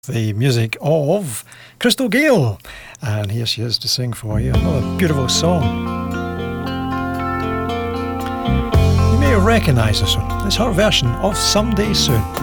the music of Crystal Gayle, and here she is to sing for you another beautiful song. You may recognise this one. It's her version of Someday Soon.